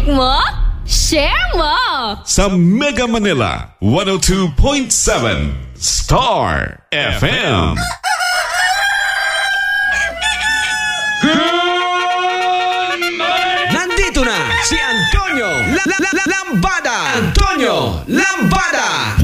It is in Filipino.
Like mo? Share mo! Sa Mega Manila, 102.7 Star FM. Nandito na si Antonio Lambada. Antonio Lambada.